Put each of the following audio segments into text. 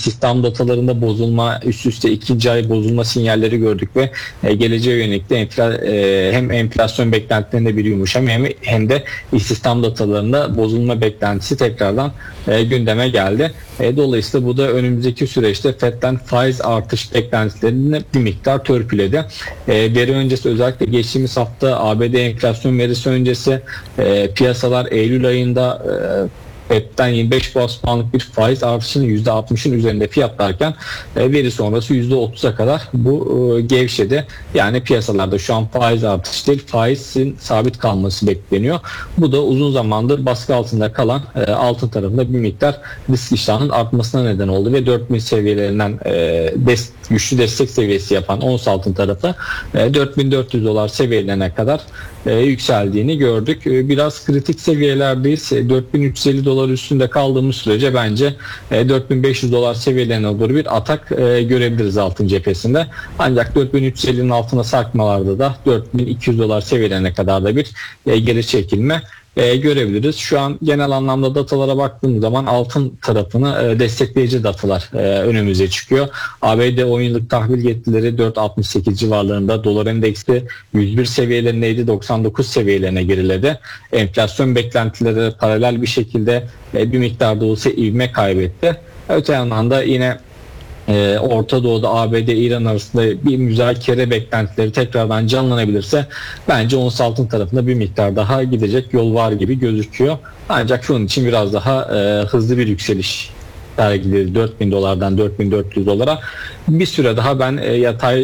istihdam datalarında bozulma, üst üste ikinci ay bozulma sinyalleri gördük ve geleceğe yönelik de hem enflasyon beklentilerinde bir yumuşama hem de istihdam datalarında bozulma beklentisi tekrardan gündeme geldi. Dolayısıyla bu da önümüzdeki süreçte FED'den faiz artış beklentilerini bir miktar törpüledi. Veri öncesi, özellikle geçtiğimiz hafta ABD enflasyon verisi öncesi piyasalar Eylül ayında FED'den 25 bas puanlık bir faiz artışının %60'ın üzerinde fiyatlarken veri sonrası %30'a kadar bu gevşedi. Yani piyasalarda şu an faiz artışı değil, faizin sabit kalması bekleniyor. Bu da uzun zamandır baskı altında kalan altın tarafında bir miktar risk iştahının artmasına neden oldu ve 4000 seviyelerinden güçlü destek seviyesi yapan ons altın tarafı $4.400 seviyelerine kadar yükseldiğini gördük. Biraz kritik seviyelerdeyiz. $4.350 üstünde kaldığımız sürece bence $4.500 seviyelerine doğru bir atak görebiliriz altın cephesinde. Ancak 4.350'nin altına sarkmalarda da $4.200 seviyelerine kadar da bir geri çekilme görebiliriz. Şu an genel anlamda datalara baktığımız zaman altın tarafını destekleyici datalar önümüze çıkıyor. ABD 10 yıllık tahvil getirileri 4.68 civarlarında, dolar endeksi 101 seviyelerindeydi, 99 seviyelerine geriledi. Enflasyon beklentileri paralel bir şekilde bir miktar da olsa ivme kaybetti. Öte yandan da yine Orta Doğu'da ABD-İran arasında bir müzakere beklentileri tekrardan canlanabilirse bence ons altın tarafında bir miktar daha gidecek yol var gibi gözüküyor. Ancak şunun için biraz daha hızlı bir yükseliş sergiledi $4.000'dan $4.400'a. Bir süre daha ben yatay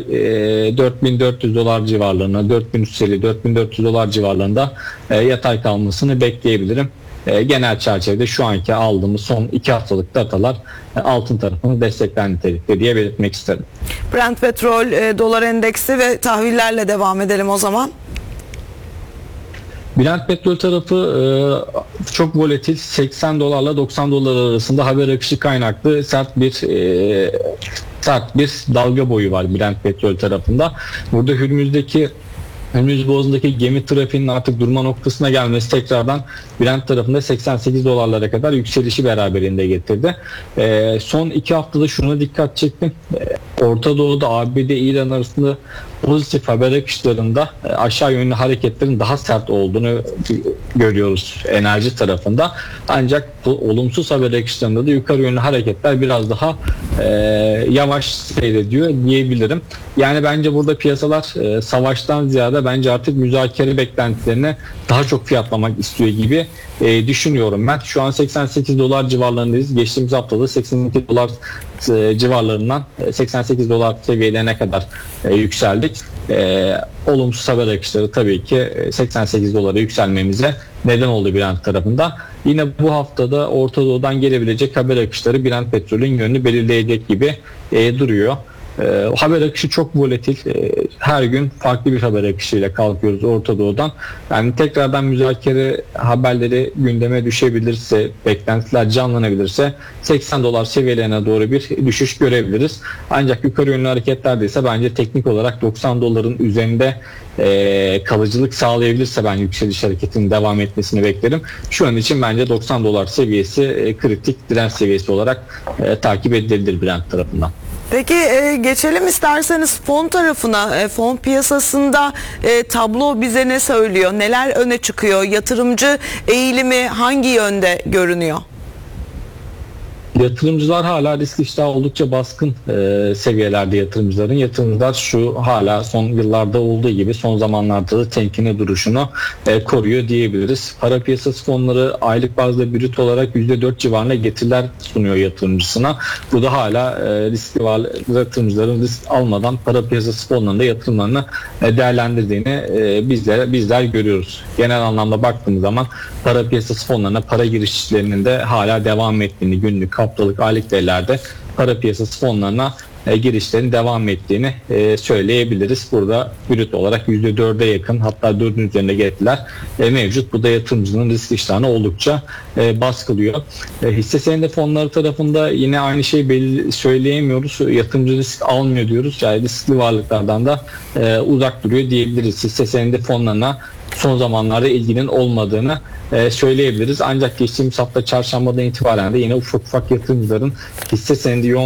$4.400 civarlarına, $4.350-$4.400 civarlarında yatay kalmasını bekleyebilirim. Genel çerçevede şu anki aldığımız son 2 haftalık datalar altın tarafını destekler nitelikte diye belirtmek isterim. Brent petrol, dolar endeksi ve tahvillerle devam edelim o zaman. Brent petrol tarafı çok volatil, $80 $90 arasında haber akışı kaynaklı sert bir dalga boyu var Brent petrol tarafında. Burada Hürmüz Boğazı'ndaki gemi trafiğinin artık durma noktasına gelmesi tekrardan Brent tarafında $88 kadar yükselişi beraberinde getirdi. Son 2 haftada şuna dikkat çektim. Orta Doğu'da ABD-İran arasında pozitif haber akışlarında aşağı yönlü hareketlerin daha sert olduğunu görüyoruz enerji tarafında. Ancak bu olumsuz haber akışlarında da yukarı yönlü hareketler biraz daha yavaş seyrediyor diyebilirim. Yani bence burada piyasalar savaştan ziyade bence artık müzakere beklentilerini daha çok fiyatlamak istiyor gibi düşünüyorum ben. Şu an $88 civarlarındayız. Geçtiğimiz haftada $82 civarlarından $88 seviyelerine kadar yükseldik. Olumsuz haber akışları tabii ki $88 yükselmemize neden oldu Brent tarafında. Yine bu haftada Orta Doğu'dan gelebilecek haber akışları Brent petrolün yönünü belirleyecek gibi duruyor. Haber akışı çok volatil. Her gün farklı bir haber akışıyla kalkıyoruz Orta Doğu'dan. Yani tekrardan müzakere haberleri gündeme düşebilirse, beklentiler canlanabilirse $80 seviyelerine doğru bir düşüş görebiliriz. Ancak yukarı yönlü hareketlerde ise bence teknik olarak $90'ın üzerinde kalıcılık sağlayabilirse ben yükseliş hareketinin devam etmesini beklerim. Şu an için bence $90 seviyesi kritik direnç seviyesi olarak takip edilebilir Brent tarafından. Peki geçelim isterseniz fon tarafına. Fon piyasasında tablo bize ne söylüyor? Neler öne çıkıyor? Yatırımcı eğilimi hangi yönde görünüyor? Yatırımcılar hala risk iştahı oldukça baskın seviyelerde yatırımcılar şu hala son yıllarda olduğu gibi son zamanlarda da temkinli duruşunu koruyor diyebiliriz. Para piyasası fonları aylık bazda brüt olarak %4 civarında getiriler sunuyor yatırımcısına. Bu da hala riskli yatırımcıların risk almadan para piyasası fonlarında yatırımlarını değerlendirdiğini bizler görüyoruz. Genel anlamda baktığımız zaman para piyasası fonlarına para girişlerinin de hala devam ettiğini, günlük, haftalık, aylık değerlerde para piyasası fonlarına girişlerin devam ettiğini söyleyebiliriz. Burada brüt olarak %4'e yakın, hatta 4'ün üzerinde getiriler mevcut. Bu da yatırımcının risk iştahını oldukça baskılıyor. Hisse senedi fonları tarafında yine aynı şeyi söyleyemiyoruz. Yatırımcı risk almıyor diyoruz. Yani riskli varlıklardan da uzak duruyor diyebiliriz. Hisse senedi fonlarına son zamanlarda ilginin olmadığını söyleyebiliriz. Ancak geçtiğimiz hafta çarşambadan itibaren de yine ufak yatırımcıların hisse senedi yoğun